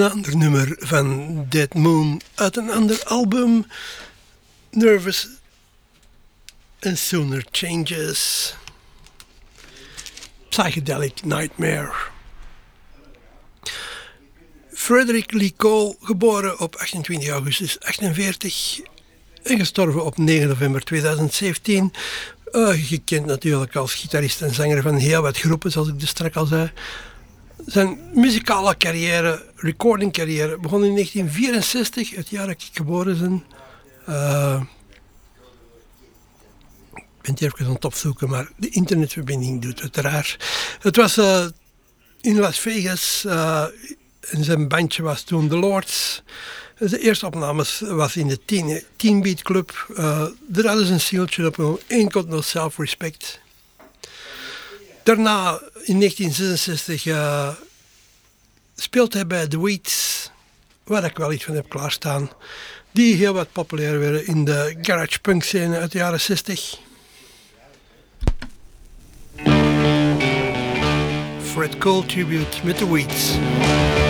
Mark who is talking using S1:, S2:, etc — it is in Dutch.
S1: ander nummer van Dead Moon uit een ander album, Nervous and Sooner Changes. Psychedelic Nightmare. Frederick Lee Cole, geboren op 28 augustus 1948 en gestorven op 9 november 2017. Gekend natuurlijk als gitarist en zanger van heel wat groepen, zoals ik dus straks al zei. Zijn muzikale carrière, recording carrière, begon in 1964, het jaar dat ik geboren ben. Ik ben het even aan het opzoeken, maar de internetverbinding doet het raar. Het was in Las Vegas en zijn bandje was toen The Lords. De eerste opnames was in de Teen Beat Club. Daar hadden ze een singeltje op, Ain't Got No Self-Respect. Daarna, in 1966, speelt hij bij The Weeds, waar ik wel iets van heb klaarstaan. Die heel wat populair werden in de garage punk scene uit de jaren 60. Fred Cole tribute met The Weeds.